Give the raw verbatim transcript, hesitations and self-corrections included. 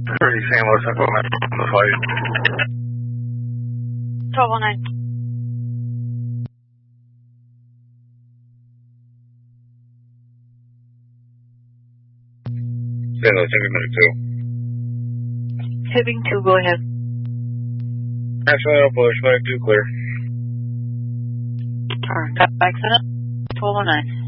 thirty Saint Louis, I'm going on the flight. twelve oh nine. Saint Louis, Tipping minute two. Tipping two, go ahead. Accidental push, flight two clear. Alright, got accident, twelve oh nine.